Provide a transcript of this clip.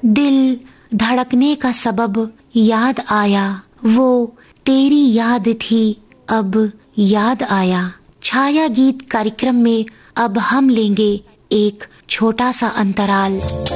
दिल धड़कने का सबब याद आया, वो तेरी याद थी अब याद आया। छाया गीत कार्यक्रम में अब हम लेंगे एक छोटा सा अंतराल।